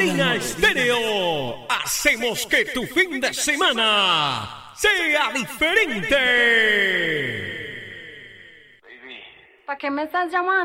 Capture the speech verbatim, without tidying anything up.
Latina Estéreo. Hacemos que tu fin de semana sea diferente. ¿Para qué me estás llamando?